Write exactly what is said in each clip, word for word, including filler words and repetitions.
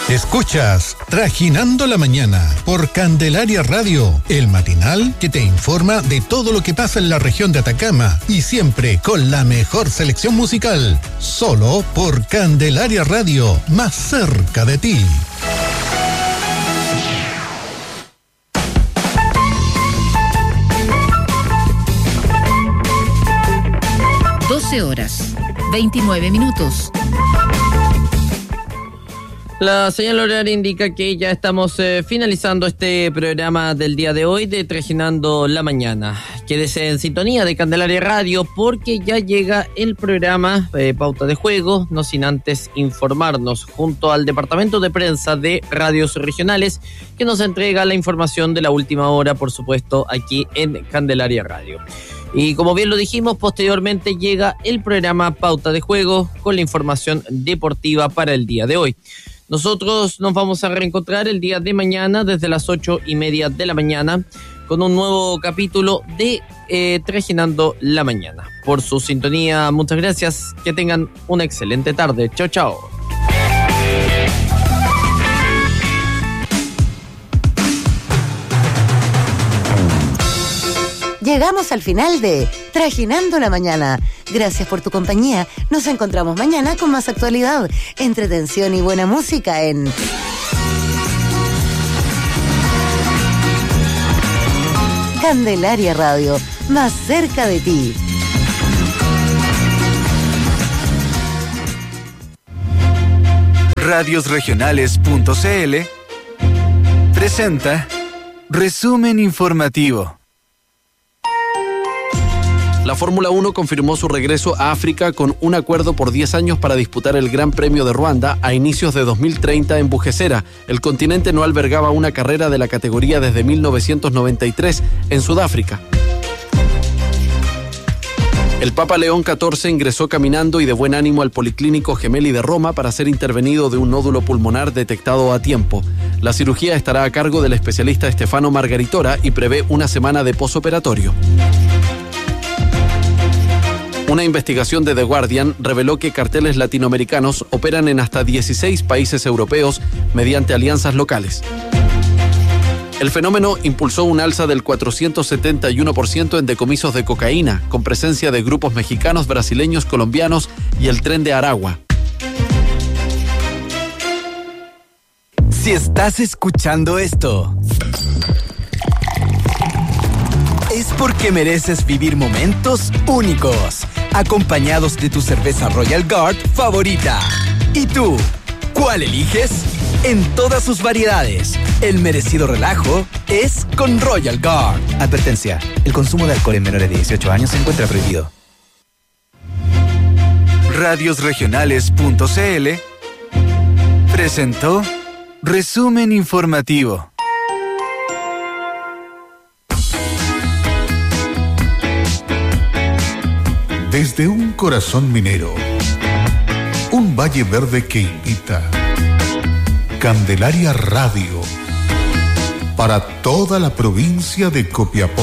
Escuchas Trajinando la Mañana por Candelaria Radio, el matinal que te informa de todo lo que pasa en la región de Atacama y siempre con la mejor selección musical, solo por Candelaria Radio, más cerca de ti. doce horas, veintinueve minutos. La señal horaria indica que ya estamos eh, finalizando este programa del día de hoy de Trajinando la Mañana. Quédese en sintonía de Candelaria Radio porque ya llega el programa eh, Pauta de Juego, no sin antes informarnos junto al Departamento de Prensa de Radios Regionales que nos entrega la información de la última hora, por supuesto, aquí en Candelaria Radio. Y como bien lo dijimos, posteriormente llega el programa Pauta de Juego con la información deportiva para el día de hoy. Nosotros nos vamos a reencontrar el día de mañana desde las ocho y media de la mañana con un nuevo capítulo de eh, Trajinando la Mañana. Por su sintonía, muchas gracias. Que tengan una excelente tarde. Chao, chao. Llegamos al final de Trajinando la Mañana. Gracias por tu compañía. Nos encontramos mañana con más actualidad, entretención y buena música en Candelaria Radio, más cerca de ti. radios regionales punto c l presenta Resumen Informativo. La Fórmula uno confirmó su regreso a África con un acuerdo por diez años para disputar el Gran Premio de Ruanda a inicios de dos mil treinta en Bugesera. El continente no albergaba una carrera de la categoría desde mil novecientos noventa y tres en Sudáfrica. El Papa León catorce ingresó caminando y de buen ánimo al Policlínico Gemelli de Roma para ser intervenido de un nódulo pulmonar detectado a tiempo. La cirugía estará a cargo del especialista Stefano Margaritora y prevé una semana de posoperatorio. Una investigación de The Guardian reveló que carteles latinoamericanos operan en hasta dieciséis países europeos mediante alianzas locales. El fenómeno impulsó un alza del cuatrocientos setenta y uno por ciento en decomisos de cocaína, con presencia de grupos mexicanos, brasileños, colombianos y el Tren de Aragua. Si estás escuchando esto, es porque mereces vivir momentos únicos, acompañados de tu cerveza Royal Guard favorita. ¿Y tú, cuál eliges? En todas sus variedades, el merecido relajo es con Royal Guard. Advertencia, el consumo de alcohol en menores de dieciocho años se encuentra prohibido. radios regionales punto c l presentó Resumen Informativo. Desde un corazón minero, un valle verde que invita. Candelaria Radio, para toda la provincia de Copiapó.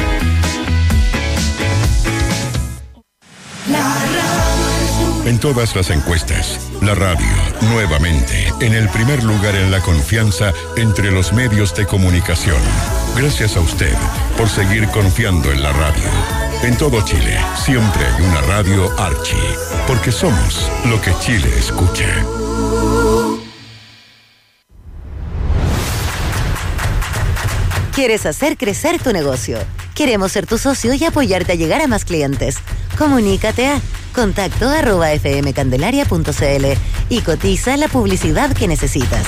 En todas las encuestas, la radio, nuevamente, en el primer lugar en la confianza entre los medios de comunicación. Gracias a usted por seguir confiando en la radio. En todo Chile, siempre hay una radio Archi, porque somos lo que Chile escucha. ¿Quieres hacer crecer tu negocio? Queremos ser tu socio y apoyarte a llegar a más clientes. Comunícate a contacto arroba fmcandelaria punto c l y cotiza la publicidad que necesitas.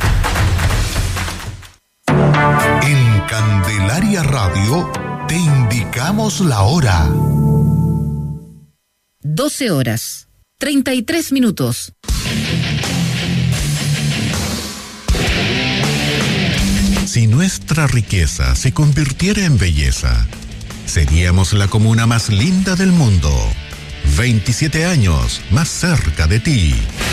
En Candelaria Radio te indicamos la hora. doce horas, treinta y tres minutos. Si nuestra riqueza se convirtiera en belleza, seríamos la comuna más linda del mundo. veintisiete años más cerca de ti.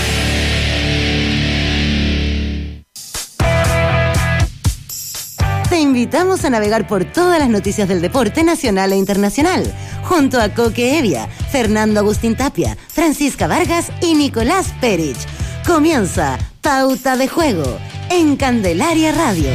Te invitamos a navegar por todas las noticias del deporte nacional e internacional, junto a Coque Evia, Fernando Agustín Tapia, Francisca Vargas y Nicolás Perich. Comienza Pauta de Juego en Candelaria Radio.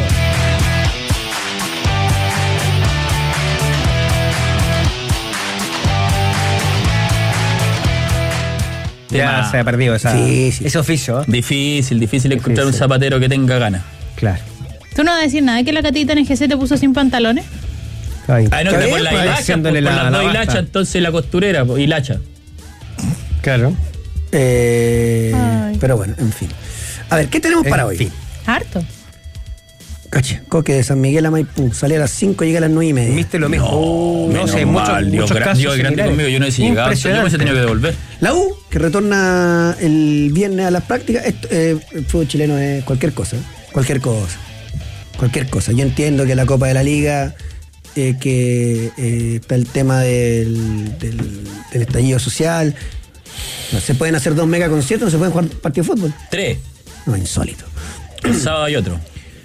Ya se ha perdido esa, sí, sí. ese oficio. ¿eh? Difícil, difícil encontrar Difícil. un zapatero que tenga ganas. Claro. ¿Tú no vas a decir nada que la Catita en el G C te puso sin pantalones? Ay, Ah, no, Está que bien, por la pues, hilacha, haciéndole por, por la- las la dos basta. hilachas, entonces la costurera, pues, hilacha. claro. Eh, Ay. pero bueno, en fin. A ver, ¿qué tenemos para En hoy? fin. Harto. Cacha, Coque de San Miguel a Maipú. Salí a las cinco, llegué a las nueve y media. ¿Viste lo mismo? No, no menos sé, muchos, mal, Dios, muchos gra- casos Dios es grande similares. conmigo, yo no hubiese llegado, yo me hubiese tenido que devolver. La U, que retorna el viernes a las prácticas, esto, eh, el fútbol chileno es cualquier cosa, cualquier cosa, cualquier cosa. Yo entiendo que la Copa de la Liga, eh, que eh, está el tema del, del, del estallido social, no se pueden hacer dos mega conciertos, no se pueden jugar partidos de fútbol. Tres, No, insólito. el sábado hay otro.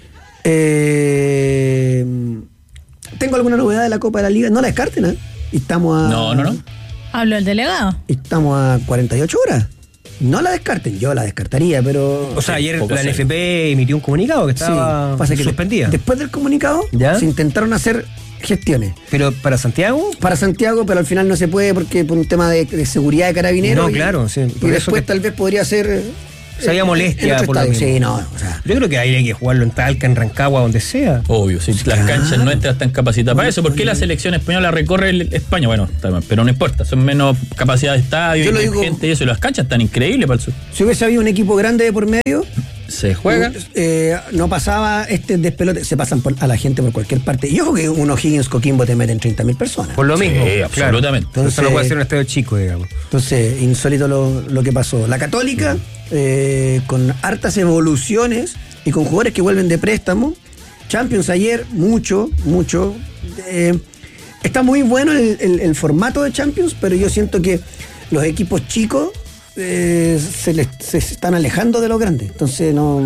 Eh, ¿Tengo alguna novedad de la Copa de la Liga? No la descarten, ¿eh? Y Estamos a, No, no, no. Habló el delegado. Estamos a cuarenta y ocho horas. No la descarten, yo la descartaría, pero... O sea, ayer poco la N serio. F P emitió un comunicado que estaba Sí, pasa que suspendida. después del comunicado ¿Ya? se intentaron hacer gestiones Pero para Santiago, para Santiago, pero al final no se puede porque por un tema de, de seguridad de carabineros. No, y- claro, sí, Y por eso después que- tal vez podría ser... eh, se había en molestia otro por lo estadio. mismo. Sí, no, o sea... yo creo que ahí hay que jugarlo en Talca, en Rancagua, donde sea. Obvio, si las Claro. canchas nuestras están capacitadas para eso. ¿Por qué la selección española recorre el- España? Bueno, está mal, pero no importa, son menos capacidad de estadio Yo y lo más digo- gente y eso. Y las canchas están increíbles para el sur. Si hubiese habido un equipo grande de por medio, Se juega. eh, no pasaba este despelote, se pasan por- a la gente por cualquier parte. Y ojo que un O'Higgins Coquimbo te meten treinta mil personas. Por lo Sí, mismo. absolutamente. Claro. Entonces no puede ser un estadio chico, digamos. Entonces, insólito lo, lo que pasó. La Católica, eh, con hartas evoluciones y con jugadores que vuelven de préstamo. Champions ayer, mucho, mucho. Eh, está muy bueno el, el- el formato de Champions, pero yo siento que los equipos chicos eh, se, les, se están alejando de los grandes. Entonces, no.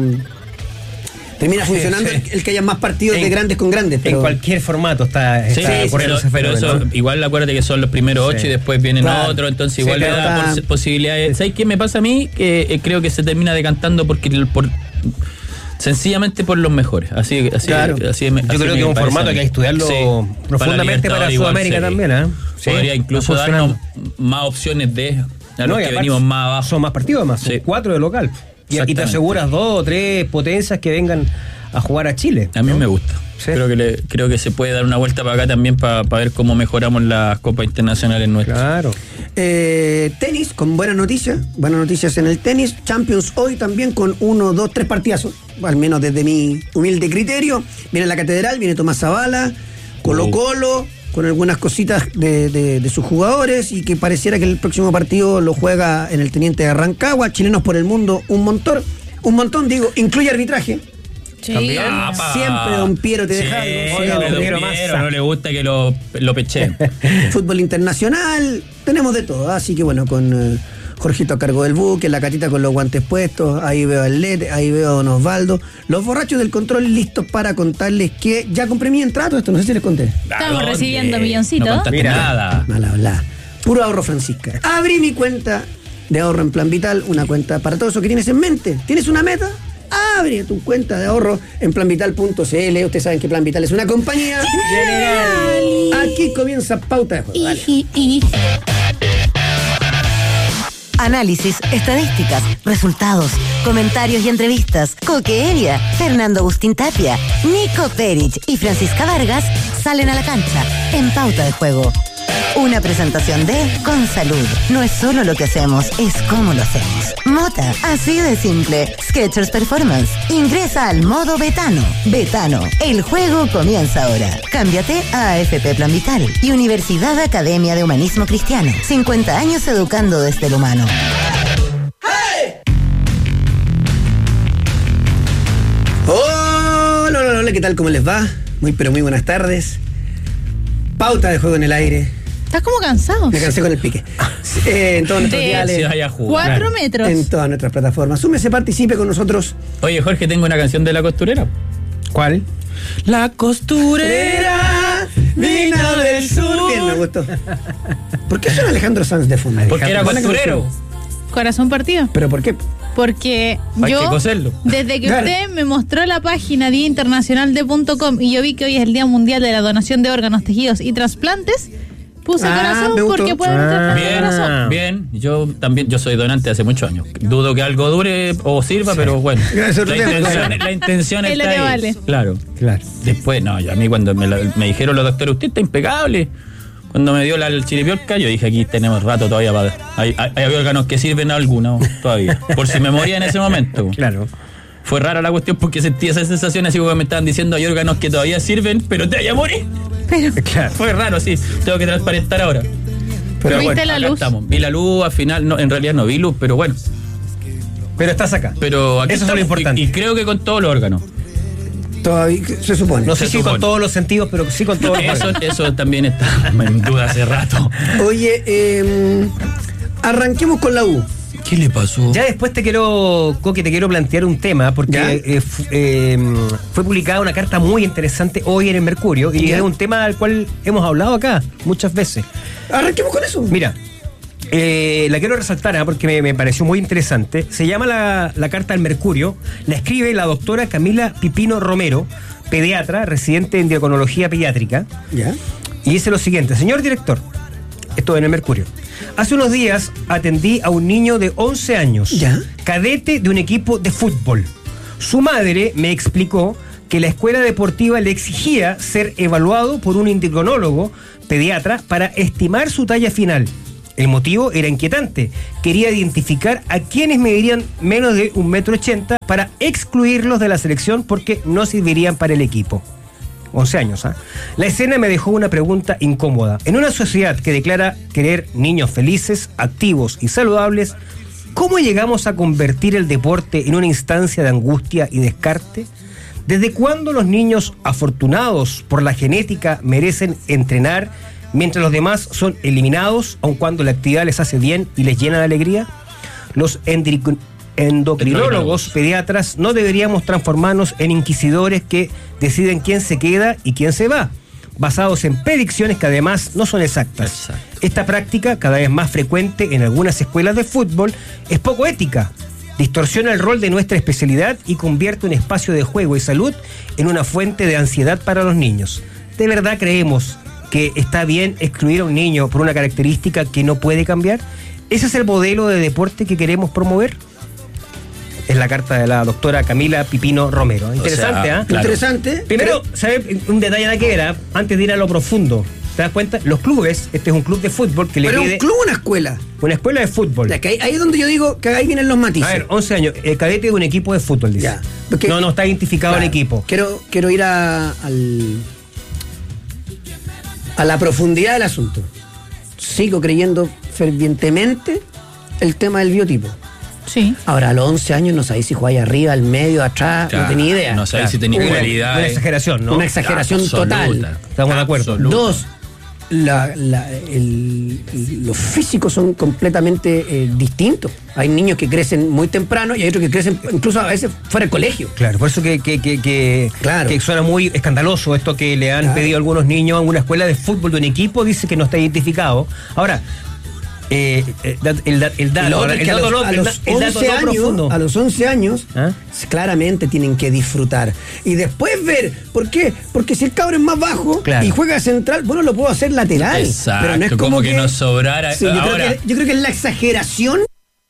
Termina Sí, funcionando sí. El, el que haya más partidos En- de grandes con grandes. Pero En cualquier formato está, Sí, está sí, ocurriendo pero, ese pero fenómeno. eso, igual acuérdate que son los primeros ocho Sí. y después vienen Claro. otros, entonces Sí, igual le pero da está- pos- posibilidades. ¿Sabes qué me pasa a mí? Que eh, creo que se termina decantando porque el- por sencillamente por los mejores. Así, así, Claro. así me- Yo así creo me que es un parece formato a mí. que hay que estudiarlo Sí. profundamente para, Libertadores igual, Sudamérica sí. también, ¿eh? Sí, Podría incluso está darnos funcionando. más opciones de a los No, y que aparte venimos más abajo. Son más partidos además, son Sí. cuatro de local. Y, y te Exactamente. aseguras dos o tres potencias que vengan a jugar a Chile. A mí ¿no? me gusta. Sí. Creo que le, creo que se puede dar una vuelta para acá también para ver cómo mejoramos las copas internacionales nuestras. Claro. Eh, tenis, con buenas noticias, buenas noticias en el tenis. Champions hoy también con uno, dos, tres partidazos, al menos desde mi humilde criterio. Viene la Catedral, viene Tomás Zavala, Colo Oh. Colo, con algunas cositas de, de- de sus jugadores y que pareciera que el próximo partido lo juega en el Teniente de Rancagua. Chilenos por el mundo, un montón, un montón, digo, incluye arbitraje. Sí. También. Apa. Siempre Don Piero te deja algo. Siempre Oiga, Don Don Piero, Piero no le gusta que lo, lo pecheen. Fútbol internacional, tenemos de todo, así que bueno, con eh, Jorgito a cargo del buque, la Catita con los guantes puestos, ahí veo al Lete, ahí veo a Don Osvaldo, los borrachos del control listos para contarles que ya compré mi entrada, todo esto no sé si les conté. Estamos ¿A recibiendo dónde? milloncitos. No contaste Mira. nada. Mal hablar. Puro ahorro, Francisca. Abrí mi cuenta de ahorro en Plan Vital, una cuenta para todo eso que tienes en mente. ¿Tienes una meta? Abre tu cuenta de ahorro en plan vital punto c l. Ustedes saben que Plan Vital es una compañía general. Aquí comienza Pauta de Juego. Dale. Análisis, estadísticas, resultados, comentarios y entrevistas. Coque Elia, Fernando Agustín Tapia, Nico Perich y Francisca Vargas salen a la cancha en Pauta de Juego. Una presentación de Con Salud. No es solo lo que hacemos, es cómo lo hacemos. Mota, así de simple. Skechers Performance. Ingresa al modo Betano. Betano, el juego comienza ahora. Cámbiate a A F P Plan Vital y Universidad Academia de Humanismo Cristiano. cincuenta años educando desde el humano. Hola, hola, hola, ¿qué tal? ¿Cómo les va? Muy, pero muy buenas tardes. Pauta de Juego en el aire. Estás como cansado. Me cansé con el pique. Eh, en todos nuestros De- Si diales, vaya a jugar. Cuatro metros. en todas nuestras plataformas. Súmese, participe con nosotros. Oye, Jorge, tengo una canción de La Costurera. ¿Cuál? La Costurera vino del sur. Bien, me gustó. ¿Por qué suena Alejandro Sanz de fondo? Porque era Buena costurero. canción. Corazón partido. ¿Pero por qué? Porque Hay yo, que coserlo. desde que Claro. usted me mostró la página Día Internacional de punto com y yo vi que hoy es el Día Mundial de la Donación de Órganos, Tejidos y Trasplantes, puse Ah, corazón me gustó. porque puede un trasplante de Bien, corazón. bien. Yo también, yo soy donante hace muchos años. Dudo que algo dure o sirva, pero bueno. Es otro La tema. intención, la intención Es lo está que ahí. vale. Claro. Claro. Después, no, yo, a mí cuando me, la- me dijeron los doctores, usted está impecable. Cuando me dio la el chiripiorca, yo dije, aquí tenemos rato todavía para... Hay, hay, hay órganos que sirven a algunos todavía. Por si me moría en ese momento. Claro. Fue rara la cuestión porque sentí esa sensación así como que me estaban diciendo hay órganos que todavía sirven, pero te vaya a morir. Pero Claro. Fue raro, sí. Tengo que transparentar ahora. Pero ¿Viste la acá luz? estamos. Vi la luz, al final, no, en realidad no vi luz, pero bueno. Pero estás acá. Pero aquí Eso es lo estamos, importante. Y, y creo que con todos los órganos. Todavía se supone. No sé Se si supone. con todos los sentidos, pero sí con todos los Eso, órganos. eso también está en duda hace rato. Oye, eh, arranquemos con la U. ¿Qué le pasó? Ya después te quiero, Coque, te quiero plantear un tema, porque ¿Ya? eh, fu- eh, fue publicada una carta muy interesante hoy en el Mercurio, y ¿Ya? es un tema del cual hemos hablado acá muchas veces. Arranquemos con eso. Mira, eh, la quiero resaltar ¿ah? porque me, me pareció muy interesante. Se llama la, la carta al Mercurio, la escribe la doctora Camila Pipino Romero, pediatra, residente en diaconología pediátrica, Ya. y dice lo siguiente: señor director, esto en el Mercurio, hace unos días atendí a un niño de once años, Ya. cadete de un equipo de fútbol. Su madre me explicó que la escuela deportiva le exigía ser evaluado por un endocrinólogo pediatra para estimar su talla final. El motivo era inquietante. Quería identificar a quienes medirían menos de un metro ochenta para excluirlos de la selección porque no servirían para el equipo. once años, ¿ah? La escena me dejó una pregunta incómoda. En una sociedad que declara querer niños felices, activos y saludables, ¿cómo llegamos a convertir el deporte en una instancia de angustia y descarte? ¿Desde cuándo los niños afortunados por la genética merecen entrenar mientras los demás son eliminados, aun cuando la actividad les hace bien y les llena de alegría? Los endric- endocrinólogos pediatras no deberíamos transformarnos en inquisidores que deciden quién se queda y quién se va, basados en predicciones que además no son exactas. Exacto. Esta práctica, cada vez más frecuente en algunas escuelas de fútbol, es poco ética. Distorsiona el rol de nuestra especialidad y convierte un espacio de juego y salud en una fuente de ansiedad para los niños. ¿De verdad creemos que está bien excluir a un niño por una característica que no puede cambiar? ¿Ese es el modelo de deporte que queremos promover? Es la carta de la doctora Camila Pipino Romero. Interesante, sea, ¿ah? claro. Interesante. Primero, ¿sabes? Un detalle de que era, antes de ir a lo profundo, ¿te das cuenta? Los clubes, este es un club de fútbol que le Pero pide un club o una escuela. una escuela de fútbol. Ya, que ahí, ahí es donde yo digo que ahí vienen los matices. A ver, once años, el cadete de un equipo de fútbol, dice. Ya, porque- no, no está identificado Claro. el equipo. Quiero, quiero ir a, al, a la profundidad del asunto. Sigo creyendo fervientemente el tema del biotipo. Sí. Ahora, a los once años no sabéis si jugáis arriba, al medio, atrás, no tenía idea. No sabéis si Claro. tenía Una- cualidades. Una exageración, ¿no? Una exageración Absoluta. total. Estamos de acuerdo. Absoluta. Dos, la- la- el- los físicos son completamente eh, distintos. Hay niños que crecen muy temprano y hay otros que crecen incluso a veces fuera del colegio. Claro, por eso que, que, que, que, Claro. que suena muy escandaloso esto que le han Claro. pedido a algunos niños a una escuela de fútbol de un equipo, dice que no está identificado. Ahora, eh, eh, dat- el, dat- el Y dato, lo otro el es que a dato los, no- a el los da- el dato once no años, profundo. a los once años, ¿Ah? claramente tienen que disfrutar. Y después ver, ¿por qué? Porque si el cabrón es más bajo Claro. y juega central, bueno, lo puedo hacer lateral. Exacto, pero no es como como, que nos sobrara- Sí, yo, ahora- creo que, yo creo que es la exageración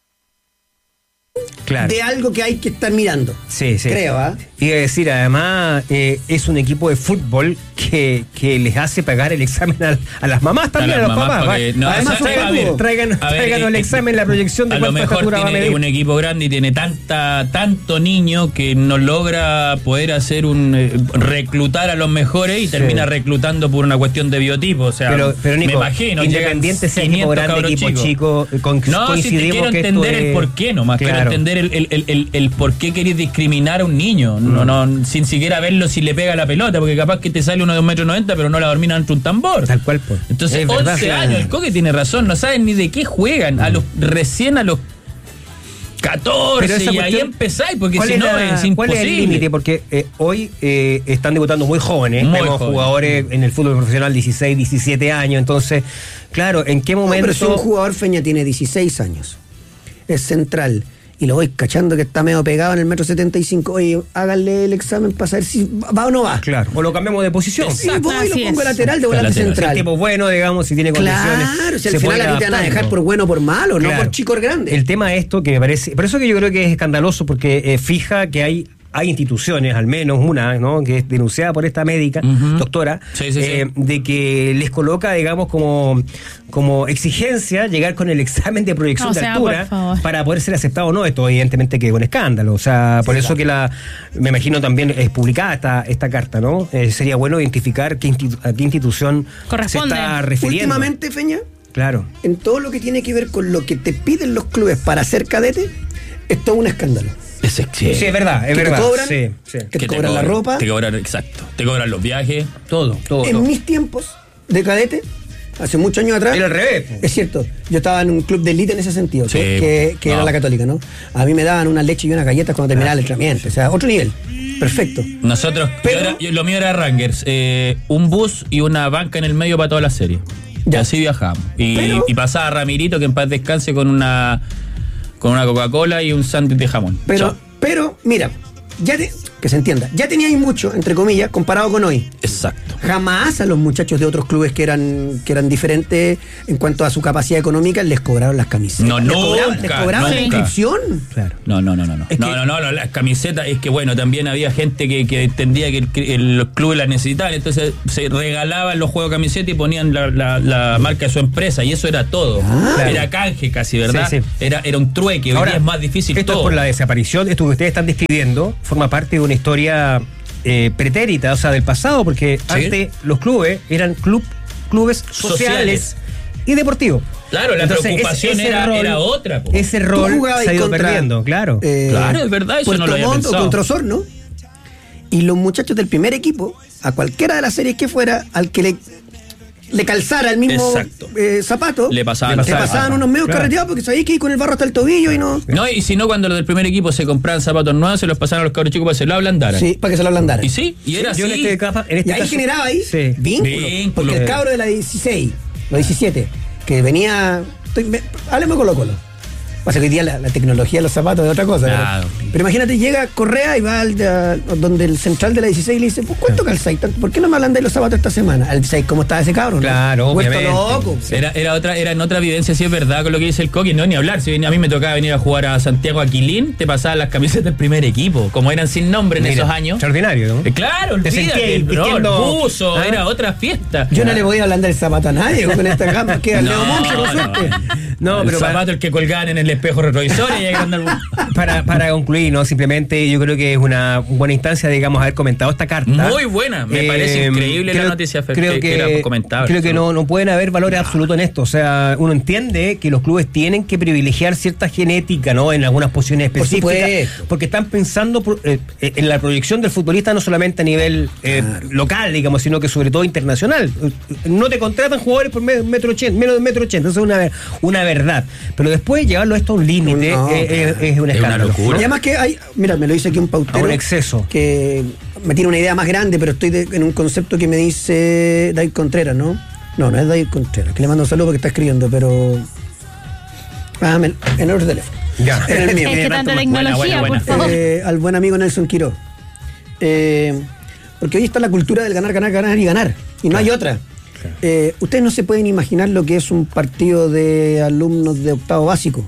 Claro. de algo que hay que estar mirando. Sí, sí. Creo, ¿ah? Y decir, además, eh, es un equipo de fútbol que, que les hace pagar el examen a, a las mamás también, a, las los mamás, papás. porque- va. no, Además, o sea, traigan, a ver, traigan, a ver, traigan el eh, examen, la proyección de a lo cuánta mejor estatura va a tiene medir. un equipo grande y tiene tanta tanto niño que no logra poder hacer un eh, reclutar a los mejores y Sí. termina reclutando por una cuestión de biotipo, o sea, Pero, pero Nico, me imagino, independiente llegan sea equipo quinientos grande, cabros equipo chicos. chico, con, No, si te coincidimos quiero que esto entender es- el por qué nomás, quiero Claro. entender el, el, el, el, el por qué querés discriminar a un niño, no, no, sin siquiera verlo si le pega la pelota, porque capaz que te sale uno de un metro noventa, pero no la dormina entre un tambor. Tal cual, pues. Entonces, Es verdad, once claro. años, el Coque tiene razón, no saben ni de qué juegan, a los recién a los catorce, Pero esa y ahí cuestión- empezáis, porque ¿Cuál si es no la- es ¿Cuál es el imposible. límite? Porque eh, hoy eh, están debutando muy jóvenes. Muy Tenemos jóvenes. jugadores en el fútbol profesional dieciséis, diecisiete años. Entonces, claro, ¿en qué No, momento? pero si un jugador Feña tiene dieciséis años, es central y lo voy cachando que está medio pegado en el metro setenta y cinco, oye, háganle el examen para saber si va o no va. Claro, o lo cambiamos de posición. Sí, voy y lo Así pongo es. lateral de volante Lateral. central. Si el tipo es bueno, digamos, si tiene condiciones. Claro, si al se final puede a ti te van a adaptar, dejar ¿no? por bueno o por malo, no Claro. por chico o grande. El tema es esto que me parece, por eso que yo creo que es escandaloso, porque eh, fija que hay hay instituciones, al menos una, ¿no?, que es denunciada por esta médica, Ujú. doctora, Sí, sí, eh, sí. de que les coloca, digamos, como, como exigencia llegar con el examen de proyección O de sea, altura por favor. para poder ser aceptado o no. Esto evidentemente que con escándalo. O sea, por Sí, eso claro. que la, me imagino también es publicada esta, esta carta, ¿no? Eh, sería bueno identificar qué institu- a qué institución Corresponde. se está refiriendo. Últimamente, Feña, Claro. en todo lo que tiene que ver con lo que te piden los clubes para ser cadete, es todo un escándalo. Ese, sí. Sí, es verdad, es ¿Que te verdad. cobran? Sí, sí. Que te cobran la ropa. Te cobran, exacto. Te cobran los viajes. Todo, todo. En todo. mis tiempos de cadete, hace muchos años atrás. Era al revés, po. Es cierto, yo estaba en un club de élite en ese sentido, Sí, que, que- que no. era la Católica, ¿no? A mí me daban una leche y unas galletas cuando terminaba el entrenamiento. O sea, otro nivel. Perfecto. Nosotros, Pero- yo era- yo- lo mío era Rangers, eh, un bus y una banca en el medio para toda la serie. Y Ya. así viajamos. Y, Pero- y pasaba Ramirito, que en paz descanse, con una con una Coca-Cola y un sándwich de jamón. Pero, Chao. pero, mira, ya te- que se entienda, ya teníais mucho, entre comillas, comparado con hoy. Exacto. Jamás a los muchachos de otros clubes que eran, que eran diferentes en cuanto a su capacidad económica les cobraron las camisetas. No, les nunca, cobraban, les cobraban la nunca. inscripción. Claro. No, no, no, no. No, Es no, que- no, no, no, las camisetas, es que bueno, también había gente que, que entendía que el, el- los clubes las necesitaban, entonces se regalaban los juegos de camiseta y ponían la, la- la marca de su empresa, y eso era todo. Claro. Era canje casi, ¿verdad? Sí, sí. Era, era un trueque, hoy Ahora, día es más difícil esto todo. es por la desaparición, esto que ustedes están describiendo, forma parte de una historia eh, pretérita, o sea, del pasado, porque antes los clubes eran club, clubes sociales, Sociales. y deportivos. Claro, la Entonces, preocupación ese era, rol- era otra. po. Ese Tú rol jugabas se ha ido contra, perdiendo, claro. eh, Claro, es verdad, eso Puerto no lo había Montt o pensado. contra Osorno. Y los muchachos del primer equipo, a cualquiera de las series que fuera, al que le, le calzara el mismo Exacto. eh, zapato, Le pasaban le los pasaban zapatos. unos medios Claro. carreteados porque sabías que ir con el barro hasta el tobillo y no. No, y si no, cuando los del primer equipo se compraban zapatos nuevos, se los pasaban a los cabros chicos para que se lo ablandaran. Sí, para que se lo ablandaran. Y sí, y era Yo en así. este, capa- en este Y ahí caso- generaba ahí Sí. vínculo. Vínculo. Porque el cabro de la dieciséis, los diecisiete, que venía. Estoy, me, hábleme Colo Colo. Pasa que hoy día la, la tecnología de los zapatos es otra cosa. Claro. Pero, pero imagínate, llega Correa y va al de- a- donde el central de la dieciséis y le dice: pues, ¿cuánto calzáis? tanto? ¿Por qué no me hablan de los zapatos esta semana? Al dieciséis, ¿cómo estaba ese cabrón? Claro, Vuelto obviamente. loco. Era, era otra, era en otra vivencia, sí es verdad, con lo que dice el Coqui, no ni hablar. Si venía- a mí me tocaba venir a jugar a Santiago Aquilín, te pasaban las camisetas del primer equipo, como eran sin nombre en Mira, esos años. Extraordinario, ¿no? Eh, Claro, Te olvídate, sentías bro, vistiendo- el buzo, ¿Ah? era otra fiesta. Yo no le voy a hablar del zapato a nadie con esta gama que al Leo Monge, por suerte. No, el pero para- zapato el que colgaban en el espejo retrovisor y ahí andar- Para, para concluir, ¿no? Simplemente yo creo que es una buena instancia, digamos, haber comentado esta carta. Muy buena, me parece increíble la creo- noticia, Fer, creo que- que, que era comentable. Creo que no, no pueden haber valores absolutos en esto. O sea, uno entiende que los clubes tienen que privilegiar cierta genética, ¿no? En algunas posiciones Por específicas. supuesto. Porque están pensando por- eh, eh, en la proyección del futbolista no solamente a nivel eh, local, digamos, sino que sobre todo internacional. No te contratan jugadores por me- metro ochenta, menos de metro ochenta. Eso es una, una verdad. Pero después llevarlo esto a un límite No, eh, eh, es un Es una escándalo. locura. Y además que hay, mira, me lo dice aquí un pautero. A un exceso. Que me tiene una idea más grande, pero estoy de- en un concepto que me dice David Contreras, ¿no? No, no es David Contreras, que le mando un saludo porque está escribiendo, pero. Ah, me- en el otro teléfono. Ya. En el mío. Es que tanta Buena, tecnología, buena, buena. por favor. Eh, al buen amigo Nelson Quiró. Eh, porque hoy está la cultura del ganar, ganar, ganar y ganar. Y no hay otra. Eh, ustedes no se pueden imaginar lo que es un partido de alumnos de octavo básico.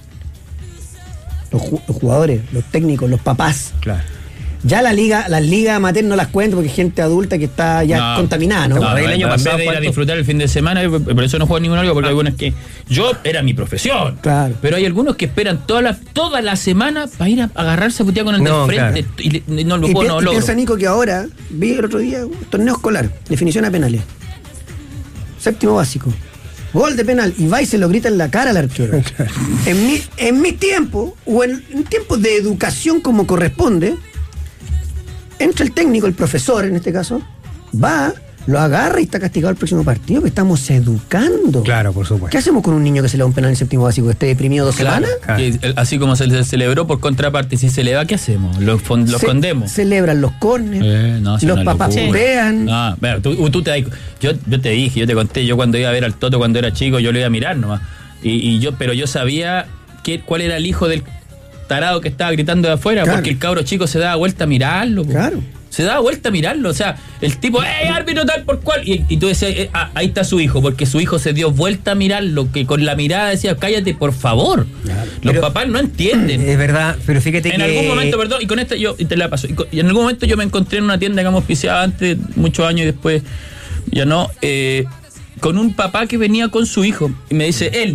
Los, ju- los jugadores, los técnicos, los papás. Claro. Ya la liga, las ligas amateur no las cuento porque es gente adulta que está ya No, contaminada, ¿no? No, el el año año pasado, en vez de ir a ¿cuánto? disfrutar el fin de semana, por eso no juego ningún algo, porque hay algunos que. Yo era mi profesión. Claro. Pero hay algunos que esperan toda la, toda la semana para ir a agarrarse a putear con el No, del frente. Y, le- y no lo Y, puedo, pi- no y logro. piensa, Nico, que ahora, vi el otro día, un torneo escolar, definición a penales. Séptimo básico. Gol de penal. Y va y se lo grita en la cara al arquero. En mi, en mi tiempo, o en, en tiempos de educación como corresponde, entra el técnico, el profesor en este caso, va, lo agarra y está castigado el próximo partido, que estamos educando. Claro, por supuesto. ¿Qué hacemos con un niño que se le da un penal en séptimo básico, que esté deprimido dos Claro, semanas? que, eh, así como se le celebró por contraparte, si se le va, ¿qué hacemos? ¿Lo, fon- lo Se- escondemos? Celebran los corners, Eh, no, es los una papás locura. putean. No, mira, tú, tú te das- yo, yo te dije, yo te conté, yo cuando iba a ver al Toto cuando era chico, yo lo iba a mirar nomás. Y, y yo, pero yo sabía que, cuál era el hijo del tarado que estaba gritando de afuera, Claro. porque el cabro chico se daba vuelta a mirarlo. Po. Claro. Se daba vuelta a mirarlo, o sea, el tipo, ¡eh, árbitro tal por cual! Y, y tú decías, eh, ah, ahí está su hijo, porque su hijo se dio vuelta a mirarlo, que con la mirada decía, cállate, por favor. Claro. Los Pero- papás no entienden. Es verdad, pero fíjate En que... algún momento, perdón, y con esta yo y te la paso. Y, con- y en algún momento yo me encontré en una tienda que hemos auspiciado antes, muchos años y después ya no, eh, con un papá que venía con su hijo y me dice, él,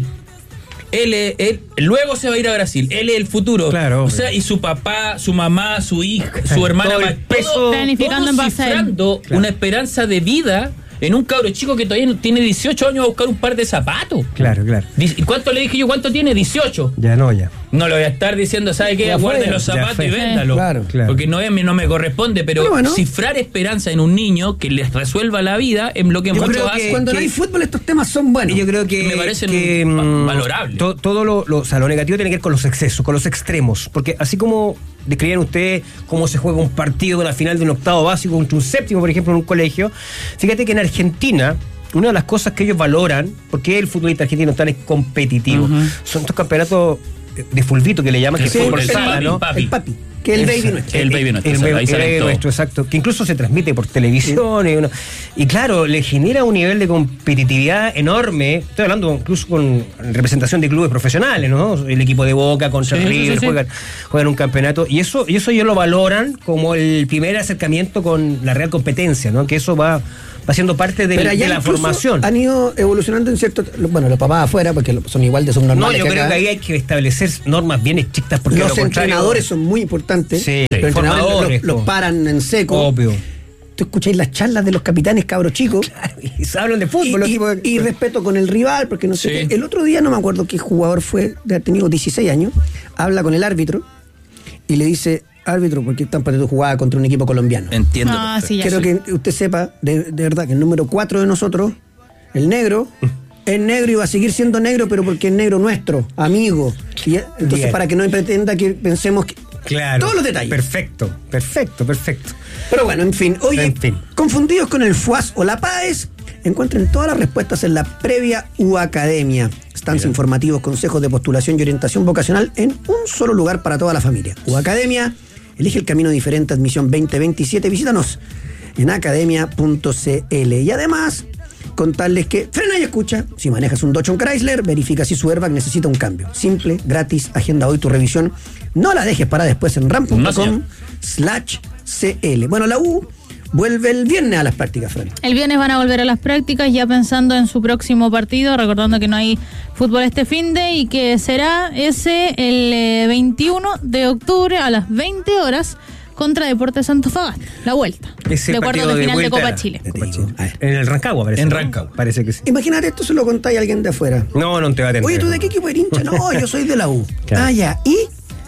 él, es- él, luego se va a ir a Brasil, él es el futuro. Claro, o sea, y su papá, su mamá, su hija, su hermana, Todo el ma- peso- todo- Planificando todo en base a él. cifrando Claro. una esperanza de vida en un cabro chico que todavía no tiene dieciocho años a buscar un par de zapatos. Claro, claro. Dice- ¿Y cuánto le dije yo? ¿Cuánto tiene? dieciocho. Ya no, ya. No lo voy a estar diciendo, ¿sabe qué? Ya Guarde fue, los ya zapatos fue. y véndalo. Claro, claro. Porque no, es- no me corresponde, pero, Pero bueno. cifrar esperanza en un niño que les resuelva la vida es lo que Yo muchos creo hacen. que- Cuando no hay fútbol, estos temas son buenos. Y yo creo que Me parecen que, va- mm, valorables. to- todo lo, lo, o sea, lo negativo tiene que ver con los excesos, con los extremos. Porque así como describían ustedes cómo se juega un partido de una final de un octavo básico contra un séptimo, por ejemplo, en un colegio, fíjate que en Argentina, una de las cosas que ellos valoran, porque el futbolista argentino tan es competitivo, Ujú. son estos campeonatos de fulbito que le llaman, que Sí, es fútbol el sala, papi, ¿no? papi. El papi, que es el baby nuestro. El baby nuestro, El, ahí el salen baby todos. nuestro, exacto. Que incluso se transmite por televisión. Y, uno- y claro, le genera un nivel de competitividad enorme. Estoy hablando incluso con representación de clubes profesionales, ¿no? El equipo de Boca contra Sí, sí, River sí, sí. juegan, juegan un campeonato. Y eso, y eso ellos lo valoran como el primer acercamiento con la real competencia, ¿no? Que eso va, va siendo parte de, Pero allá de la incluso formación. han ido evolucionando en cierto. Bueno, los papás afuera, porque son igual de No, subnormales. yo que creo acá. que ahí hay que establecer normas bien estrictas porque Los a lo contrario- entrenadores son muy importantes. Sí, los entrenadores formadores, los, los po. paran en seco. Obvio. Tú escucháis las charlas de los capitanes cabros chicos. Y se hablan de Y, fútbol. los y- tipos- y respeto con el rival, porque no sé Sí. qué. El otro día no me acuerdo qué jugador fue, de haber tenido dieciséis años, habla con el árbitro y le dice, árbitro, ¿por qué tan partido jugaba contra un equipo colombiano? Entiendo. Ah, sí, ya Quiero sé. que usted sepa, de, de verdad, que el número cuatro de nosotros, el negro, es negro y va a seguir siendo negro, pero porque es negro nuestro, amigo. Y, eh, entonces, Bien. para que no pretenda que pensemos que... Claro. Todos los detalles. Perfecto, perfecto, perfecto. Pero bueno, en fin. Oye, En fin. confundidos con el F U A S o la PAES, encuentren todas las respuestas en la previa U Academia. Stands informativos, consejos de postulación y orientación vocacional en un solo lugar para toda la familia. U Academia, elige el camino diferente, admisión veinte veintisiete. Visítanos en academia punto c l. Y además, contarles que frena y escucha. Si manejas un Dodge o un Chrysler, verifica si su airbag necesita un cambio. Simple, gratis, agenda hoy tu revisión. No la dejes para después en ram punto com slash cl. Bueno, la U vuelve el viernes a las prácticas, Fran. El viernes van a volver a las prácticas ya pensando en su próximo partido, recordando que no hay fútbol este finde y que será ese el eh, veintiuno de octubre a las veinte horas contra Deportes Antofagasta, la vuelta. Ese de acuerdo partido al de final de vuelta. Copa Chile. Ya te digo. A ver. En el Rancagua, parece. En ¿no? Rancagua. Parece que sí. Imagínate, esto se lo contáis a alguien de afuera. No, no te va a tener. Oye, ¿tú de qué equipo eres hincha? No, yo soy de la U. Claro. Ah, ya. Y,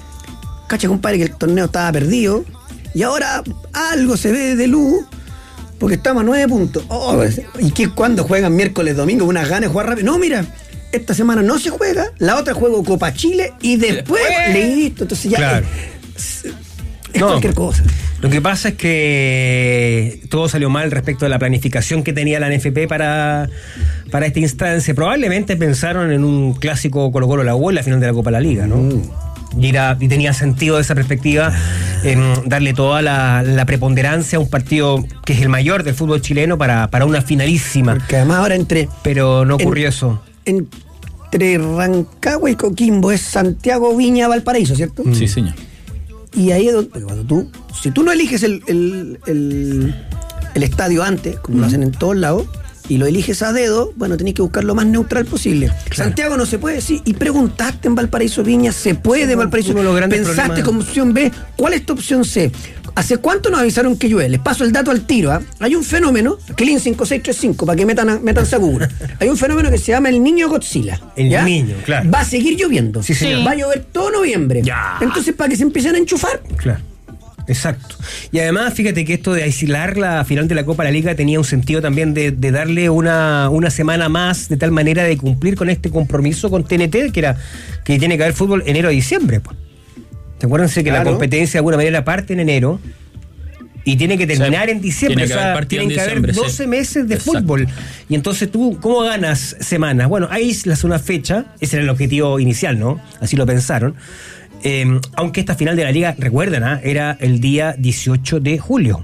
cacha, compadre, que el torneo estaba perdido. Y ahora algo se ve de luz. Porque estamos a nueve puntos. Oh, ¿y qué, cuándo juegan miércoles, domingo? Unas ganas de jugar rápido. No, mira, esta semana no se juega. La otra juego Copa Chile. Y después, listo. Entonces ya. Claro. Es, es No. cualquier cosa. Lo que pasa es que todo salió mal respecto de la planificación que tenía la N F P para, para esta instancia. Probablemente pensaron en un clásico Colo-Colo la U en la final de la Copa de la Liga, ¿no? Mm. Y, era, y tenía sentido de esa perspectiva em, darle toda la, la preponderancia a un partido que es el mayor del fútbol chileno para, para una finalísima. Porque además ahora entre. Pero no ocurrió en- eso. Entre Rancagua y Coquimbo es Santiago, Viña, Valparaíso, ¿cierto? Sí, señor. Y ahí es donde, porque cuando tú, si tú no eliges el, el, el, el estadio antes, como lo hacen en todos lados, y lo eliges a dedo, bueno, tenés que buscar lo más neutral posible. Santiago no se puede, sí, y preguntaste en Valparaíso Viña, ¿se puede Sí, Valparaíso? uno de los grandes Pensaste problemas. como opción B, ¿cuál es tu opción C? ¿Hace cuánto nos avisaron que llueve? Les paso el dato al tiro. ¿ah? Hay un fenómeno, Clean cinco seis tres cinco, para que metan, metan a Google. Hay un fenómeno que se llama el Niño Godzilla. El ¿ya? Niño, claro. Va a seguir lloviendo. Sí, señor. Va a llover todo noviembre. Ya. Entonces, para que se empiecen a enchufar. Claro. Exacto. Y además, fíjate que esto de aislar la final de la Copa de la Liga tenía un sentido también de, de darle una, una semana más, de tal manera de cumplir con este compromiso con T N T, que era que tiene que haber fútbol enero a diciembre. Pues. ¿Te acuerdan que Claro. la competencia de alguna manera parte en enero y tiene que terminar Sí, en diciembre? tiene que O sea, haber partido tienen en que haber diciembre, doce sí. meses de Exacto. fútbol. Y entonces tú, ¿cómo ganas semanas? Bueno, aíslas una fecha, ese era el objetivo inicial, ¿no? Así lo pensaron. Eh, aunque esta final de la liga, recuerdan, ¿eh? era el día dieciocho de julio.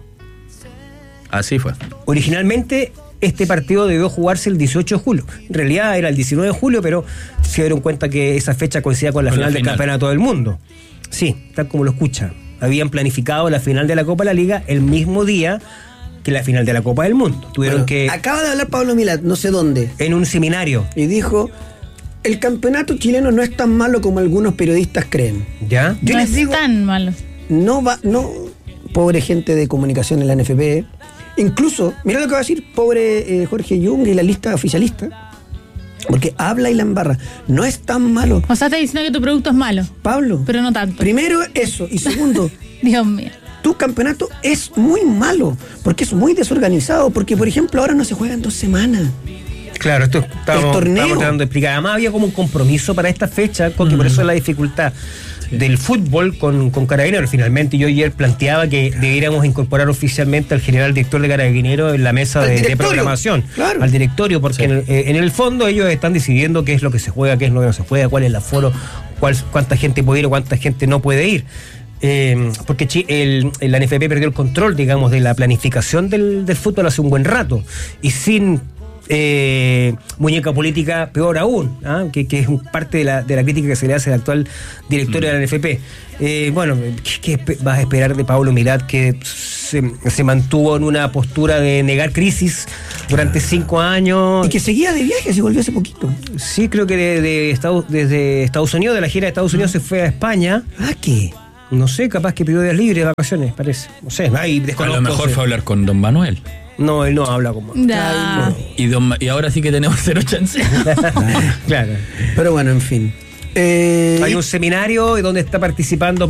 Así fue. Originalmente este partido debió jugarse el dieciocho de julio. En realidad era el diecinueve de julio, pero se dieron cuenta que esa fecha coincidía con la Con final la del final. Campeonato del Mundo. Sí, tal como lo escucha. Habían planificado la final de la Copa de la Liga el mismo día que la final de la Copa del Mundo. Tuvieron Bueno, que... acaba de hablar Pablo Milat, no sé dónde, En un seminario. y dijo: el campeonato chileno no es tan malo como algunos periodistas creen. ¿Ya? Yo no les es digo, tan malo. no va, no, pobre gente de comunicación en la N F P. Incluso, mira lo que va a decir pobre eh, Jorge Jung y la lista oficialista, porque habla y la embarra. No es tan malo, O sea, estás diciendo que tu producto es malo, Pablo. pero no tanto. Primero eso, y segundo, Dios mío. tu campeonato es muy malo, porque es muy desorganizado, porque por ejemplo ahora no se juega en dos semanas. Claro, esto estábamos, El torneo. estábamos tratando de explicar. Además había como un compromiso para esta fecha, porque por eso es la dificultad del fútbol con, con Carabineros. Finalmente yo ayer planteaba que debiéramos incorporar oficialmente al general director de Carabineros en la mesa Al de, de directorio, programación, claro. al directorio, porque en, el, eh, en el fondo ellos están decidiendo qué es lo que se juega, qué es lo que no se juega, cuál es el aforo, cuál, cuánta gente puede ir o cuánta gente no puede ir. Eh, porque Chi- el, el N F P perdió el control, digamos, de la planificación del, del fútbol hace un buen rato, y sin eh, muñeca política, peor aún, ¿ah? que, que es un parte de la, de la crítica que se le hace al actual directorio mm. de la N F P. Eh, bueno, ¿qué, ¿qué vas a esperar de Pablo Milat, que se, se mantuvo en una postura de negar crisis durante cinco años? Y que seguía de viaje, se volvió hace poquito. Sí, creo que de, de Estados, desde Estados Unidos, de la gira de Estados Unidos, mm. se fue a España. ¿Ah, qué? No sé, capaz que pidió días libres de vacaciones, parece. No sé, ahí desconozco. A lo mejor sé. fue a hablar con don Manuel. No, él no habla como. Da. Y, don Ma- y ahora sí que tenemos cero chance. Claro. Pero bueno, en fin. Eh, Hay un seminario donde está participando